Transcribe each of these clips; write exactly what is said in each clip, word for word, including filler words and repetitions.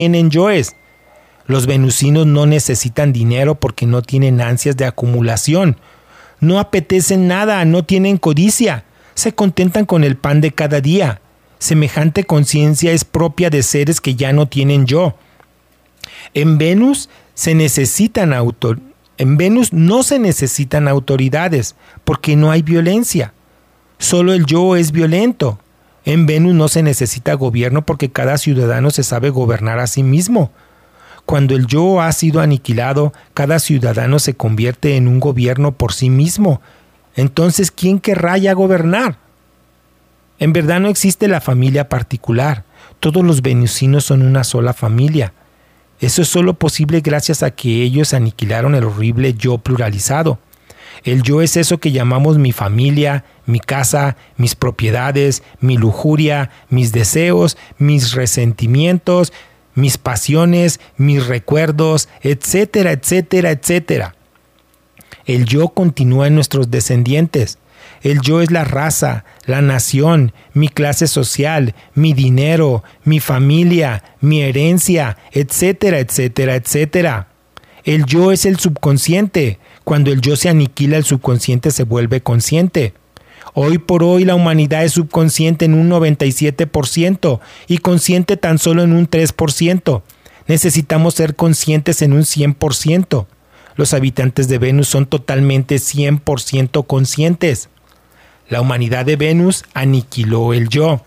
tienen yoes. Los venusinos no necesitan dinero porque no tienen ansias de acumulación. No apetecen nada, no tienen codicia. Se contentan con el pan de cada día. Semejante conciencia es propia de seres que ya no tienen yo. En Venus se necesitan autor- en Venus no se necesitan autoridades porque no hay violencia. Solo el yo es violento. En Venus no se necesita gobierno porque cada ciudadano se sabe gobernar a sí mismo. Cuando el yo ha sido aniquilado, cada ciudadano se convierte en un gobierno por sí mismo. Entonces, ¿quién querrá ya gobernar? En verdad no existe la familia particular. Todos los venusinos son una sola familia. Eso es solo posible gracias a que ellos aniquilaron el horrible yo pluralizado. El yo es eso que llamamos mi familia, mi casa, mis propiedades, mi lujuria, mis deseos, mis resentimientos, mis pasiones, mis recuerdos, etcétera, etcétera, etcétera. El yo continúa en nuestros descendientes. El yo es la raza, la nación, mi clase social, mi dinero, mi familia, mi herencia, etcétera, etcétera, etcétera. El yo es el subconsciente. Cuando el yo se aniquila, el subconsciente se vuelve consciente. Hoy por hoy la humanidad es subconsciente en un noventa y siete por ciento y consciente tan solo en un tres por ciento. Necesitamos ser conscientes en un cien por ciento. Los habitantes de Venus son totalmente cien por ciento conscientes. La humanidad de Venus aniquiló el yo.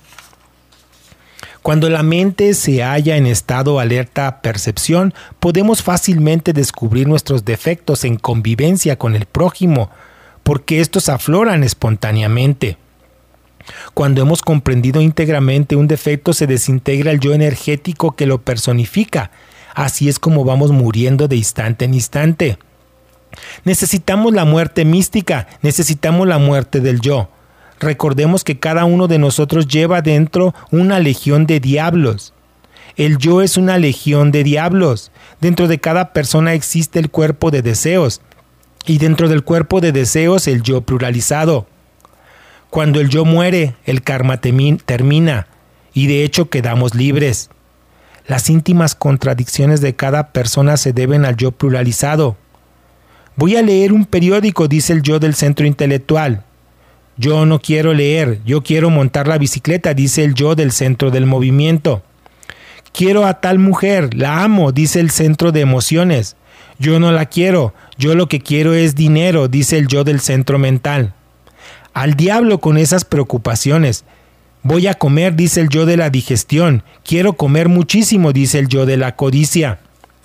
Cuando la mente se halla en estado alerta percepción, podemos fácilmente descubrir nuestros defectos en convivencia con el prójimo, porque estos afloran espontáneamente. Cuando hemos comprendido íntegramente un defecto, se desintegra el yo energético que lo personifica. Así es como vamos muriendo de instante en instante. Necesitamos la muerte mística, necesitamos la muerte del yo. Recordemos que cada uno de nosotros lleva dentro una legión de diablos. El yo es una legión de diablos. Dentro de cada persona existe el cuerpo de deseos. Y dentro del cuerpo de deseos el yo pluralizado. Cuando el yo muere, el karma termina. Y de hecho quedamos libres. Las íntimas contradicciones de cada persona se deben al yo pluralizado. Voy a leer un periódico, dice el yo del centro intelectual. Yo no quiero leer, yo quiero montar la bicicleta, dice el yo del centro del movimiento. Quiero a tal mujer, la amo, dice el centro de emociones. Yo no la quiero, yo lo que quiero es dinero, dice el yo del centro mental. Al diablo con esas preocupaciones. Voy a comer, dice el yo de la digestión. Quiero comer muchísimo, dice el yo de la codicia.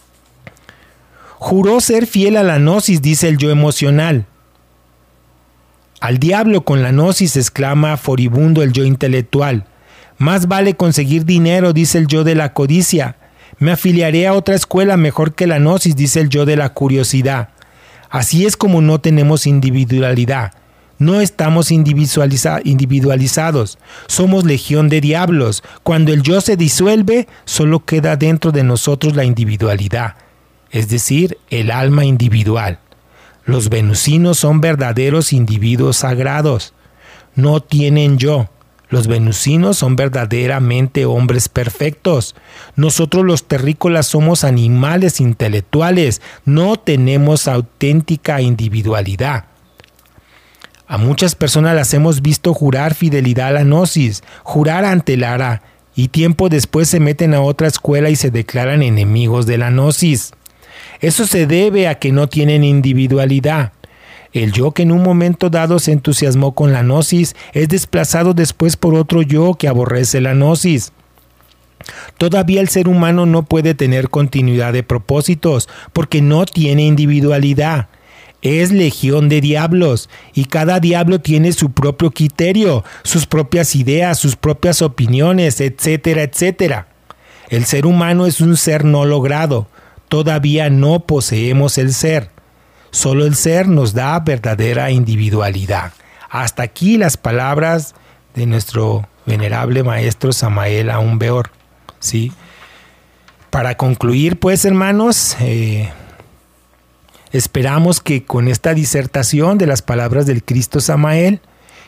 Juró ser fiel a la gnosis, dice el yo emocional. Al diablo con la gnosis, exclama furibundo el yo intelectual. Más vale conseguir dinero, dice el yo de la codicia. Me afiliaré a otra escuela mejor que la gnosis, dice el yo de la curiosidad. Así es como no tenemos individualidad. No estamos individualiza- individualizados. Somos legión de diablos. Cuando el yo se disuelve, solo queda dentro de nosotros la individualidad, es decir, el alma individual. Los venusinos son verdaderos individuos sagrados. No tienen yo. Los venusinos son verdaderamente hombres perfectos. Nosotros los terrícolas somos animales intelectuales. No tenemos auténtica individualidad. A muchas personas las hemos visto jurar fidelidad a la gnosis, jurar ante el ara, y tiempo después se meten a otra escuela y se declaran enemigos de la gnosis. Eso se debe a que no tienen individualidad. El yo que en un momento dado se entusiasmó con la gnosis es desplazado después por otro yo que aborrece la gnosis. Todavía el ser humano no puede tener continuidad de propósitos porque no tiene individualidad. Es legión de diablos y cada diablo tiene su propio criterio, sus propias ideas, sus propias opiniones, etcétera, etcétera. El ser humano es un ser no logrado. Todavía no poseemos el ser. Solo el ser nos da verdadera individualidad. Hasta aquí las palabras de nuestro venerable maestro Samael Aun Weor, ¿sí? Para concluir, pues, hermanos, eh, esperamos que con esta disertación de las palabras del Cristo Samael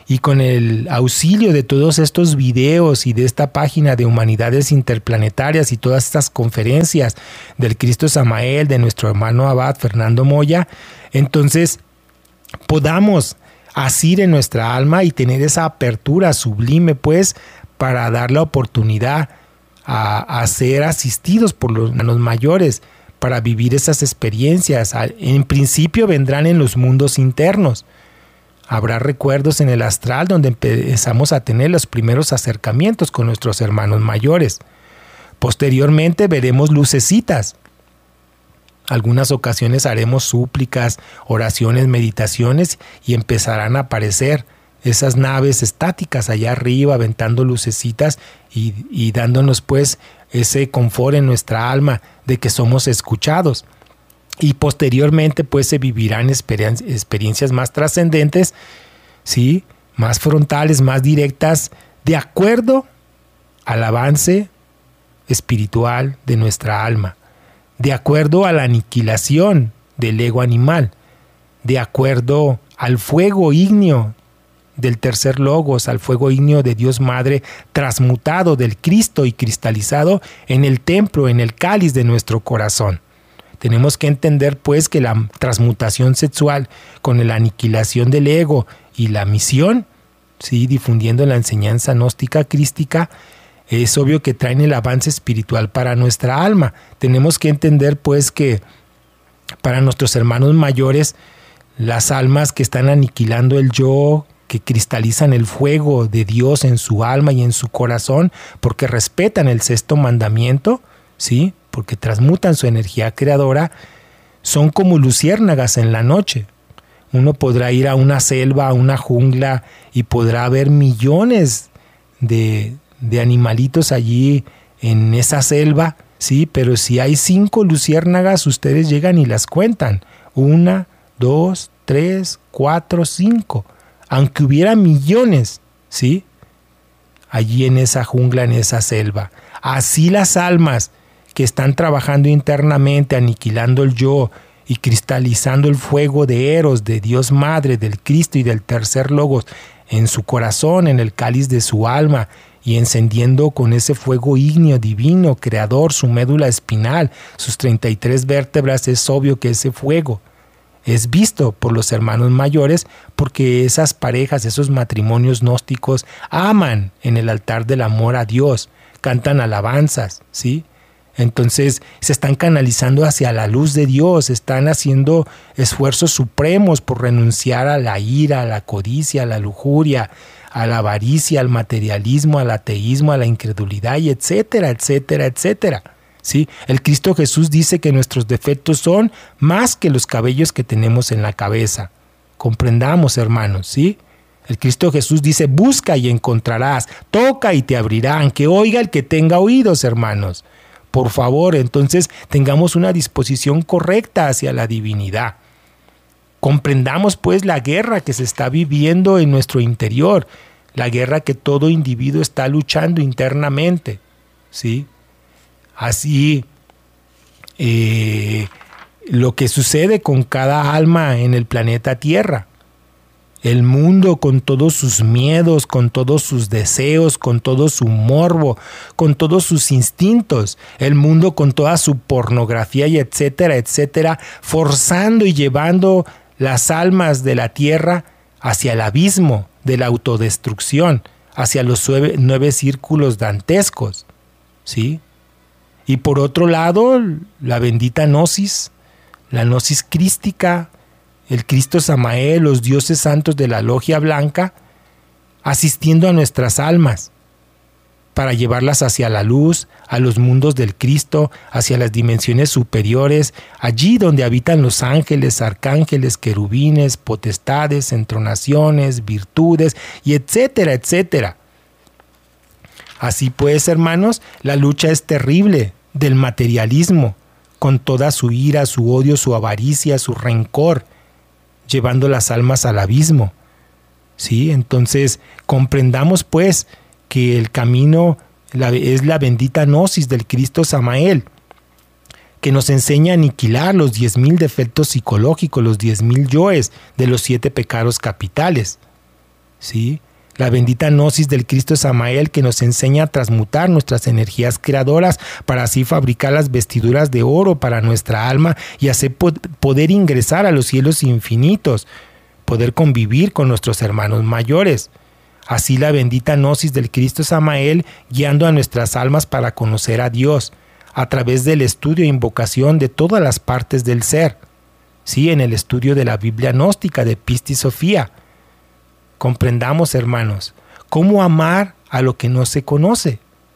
Y con el auxilio de todos estos videos y de esta página de Humanidades Interplanetarias y todas estas conferencias del Cristo Samael, de nuestro hermano Abad Fernando Moya, entonces podamos asir en nuestra alma y tener esa apertura sublime, pues, para dar la oportunidad a, a ser asistidos por los hermanos mayores, para vivir esas experiencias. En principio vendrán en los mundos internos. Habrá recuerdos en el astral donde empezamos a tener los primeros acercamientos con nuestros hermanos mayores. Posteriormente veremos lucecitas. Algunas ocasiones haremos súplicas, oraciones, meditaciones y empezarán a aparecer esas naves estáticas allá arriba aventando lucecitas y, y dándonos pues ese confort en nuestra alma de que somos escuchados. Y posteriormente pues se vivirán experien- experiencias más trascendentes, ¿sí? Más frontales, más directas, de acuerdo al avance espiritual de nuestra alma, de acuerdo a la aniquilación del ego animal, de acuerdo al fuego ígneo del tercer logos, al fuego ígneo de Dios Madre transmutado del Cristo y cristalizado en el templo, en el cáliz de nuestro corazón. Tenemos que entender pues que la transmutación sexual con la aniquilación del ego y la misión, ¿sí? Difundiendo la enseñanza gnóstica crística, es obvio que traen el avance espiritual para nuestra alma. Tenemos que entender pues que para nuestros hermanos mayores, las almas que están aniquilando el yo, que cristalizan el fuego de Dios en su alma y en su corazón, porque respetan el sexto mandamiento, ¿sí? Porque transmutan su energía creadora, son como luciérnagas en la noche. Uno podrá ir a una selva, a una jungla, y podrá ver millones de, de animalitos allí en esa selva, ¿sí? Pero si hay cinco luciérnagas, ustedes llegan y las cuentan. Una, dos, tres, cuatro, cinco. Aunque hubiera millones, ¿sí? Allí en esa jungla, en esa selva. Así las almas que están trabajando internamente, aniquilando el yo y cristalizando el fuego de Eros, de Dios Madre, del Cristo y del tercer logos en su corazón, en el cáliz de su alma, y encendiendo con ese fuego ígneo divino, creador, su médula espinal, sus treinta y tres vértebras, es obvio que ese fuego es visto por los hermanos mayores, porque esas parejas, esos matrimonios gnósticos aman en el altar del amor a Dios, cantan alabanzas, ¿sí? Entonces se están canalizando hacia la luz de Dios, están haciendo esfuerzos supremos por renunciar a la ira, a la codicia, a la lujuria, a la avaricia, al materialismo, al ateísmo, a la incredulidad, y etcétera, etcétera, etcétera. ¿Sí? El Cristo Jesús dice que nuestros defectos son más que los cabellos que tenemos en la cabeza. Comprendamos, hermanos, ¿sí? El Cristo Jesús dice: busca y encontrarás, toca y te abrirán, que oiga el que tenga oídos, hermanos. Por favor, entonces tengamos una disposición correcta hacia la divinidad. Comprendamos pues la guerra que se está viviendo en nuestro interior, la guerra que todo individuo está luchando internamente, ¿sí? Así, eh, lo que sucede con cada alma en el planeta Tierra. El mundo con todos sus miedos, con todos sus deseos, con todo su morbo, con todos sus instintos. El mundo con toda su pornografía y etcétera, etcétera, forzando y llevando las almas de la Tierra hacia el abismo de la autodestrucción, hacia los nueve, nueve círculos dantescos, ¿sí? Y por otro lado, la bendita gnosis, la gnosis crística, el Cristo Samael, los dioses santos de la logia blanca, asistiendo a nuestras almas para llevarlas hacia la luz, a los mundos del Cristo, hacia las dimensiones superiores, allí donde habitan los ángeles, arcángeles, querubines, potestades, entronaciones, virtudes, y etcétera, etcétera. Así pues, hermanos, la lucha es terrible del materialismo, con toda su ira, su odio, su avaricia, su rencor, llevando las almas al abismo. ¿Sí? Entonces, comprendamos pues que el camino la, es la bendita gnosis del Cristo Samael, que nos enseña a aniquilar los diez mil defectos psicológicos, los diez mil yoes de los siete pecados capitales. ¿sí? La bendita gnosis del Cristo Samael, que nos enseña a transmutar nuestras energías creadoras para así fabricar las vestiduras de oro para nuestra alma y hacer poder ingresar a los cielos infinitos, poder convivir con nuestros hermanos mayores. Así la bendita gnosis del Cristo Samael, guiando a nuestras almas para conocer a Dios a través del estudio e invocación de todas las partes del ser. Sí, en el estudio de la Biblia gnóstica de Pistis Sophia. Comprendamos, hermanos, cómo amar a lo que no se conoce.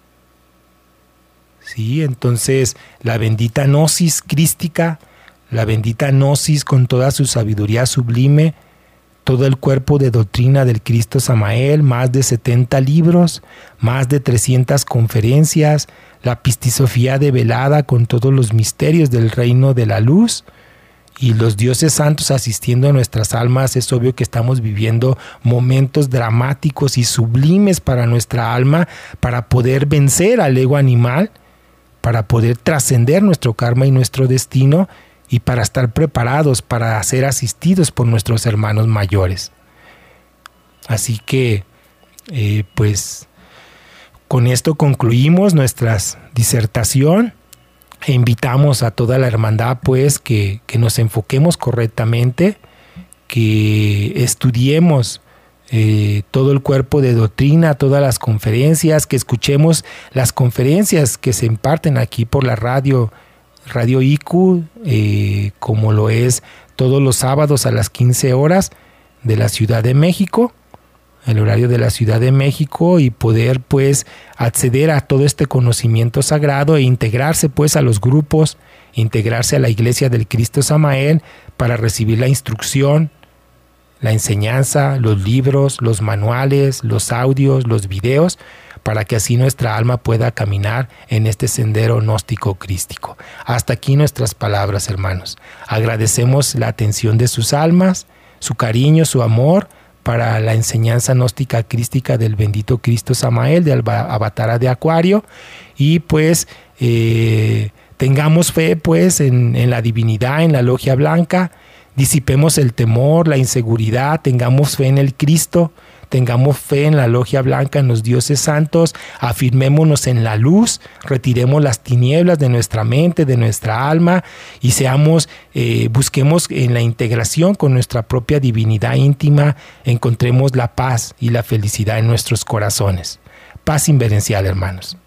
Sí, entonces la bendita gnosis crística, la bendita gnosis con toda su sabiduría sublime, todo el cuerpo de doctrina del Cristo Samael, más de setenta libros, más de trescientas conferencias, la pistisofía develada con todos los misterios del reino de la luz y los dioses santos asistiendo a nuestras almas. Es obvio que estamos viviendo momentos dramáticos y sublimes para nuestra alma, para poder vencer al ego animal, para poder trascender nuestro karma y nuestro destino, y para estar preparados para ser asistidos por nuestros hermanos mayores. Así que, eh, pues, con esto concluimos nuestra disertación e invitamos a toda la hermandad, pues, que, que nos enfoquemos correctamente, que estudiemos eh, todo el cuerpo de doctrina, todas las conferencias, que escuchemos las conferencias que se imparten aquí por la radio Radio I Q, eh, como lo es todos los sábados a las quince horas de la Ciudad de México, el horario de la Ciudad de México, y poder pues acceder a todo este conocimiento sagrado e integrarse pues a los grupos, integrarse a la Iglesia del Cristo Samael para recibir la instrucción, la enseñanza, los libros, los manuales, los audios, los videos, para que así nuestra alma pueda caminar en este sendero gnóstico crístico. Hasta aquí nuestras palabras, hermanos. Agradecemos la atención de sus almas, su cariño, su amor para la enseñanza gnóstica crística del bendito Cristo Samael, de Avatara de Acuario, y pues eh, tengamos fe pues en, en la divinidad, en la logia blanca, disipemos el temor, la inseguridad, tengamos fe en el Cristo, tengamos fe en la logia blanca, en los dioses santos, afirmémonos en la luz, retiremos las tinieblas de nuestra mente, de nuestra alma, y seamos, eh, busquemos en la integración con nuestra propia divinidad íntima, encontremos la paz y la felicidad en nuestros corazones. Paz inverencial, hermanos.